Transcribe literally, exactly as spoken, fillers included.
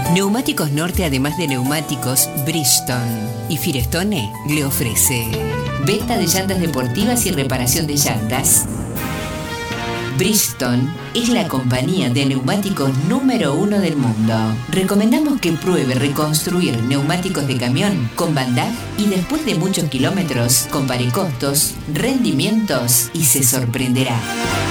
Neumáticos Norte, además de neumáticos, Bridgestone y Firestone le ofrece venta de llantas deportivas y reparación de llantas. Bridgestone es la compañía de neumáticos número uno del mundo. Recomendamos que pruebe reconstruir neumáticos de camión con Van Dag y después de muchos kilómetros compare costos, rendimientos y se sorprenderá.